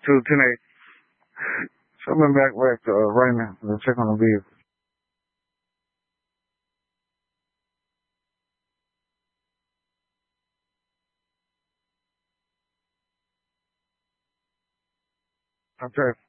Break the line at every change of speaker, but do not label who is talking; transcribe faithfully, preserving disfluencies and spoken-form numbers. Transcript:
two ten eight. So I'm back back to uh, right now. Let's check on the vehicle. Okay.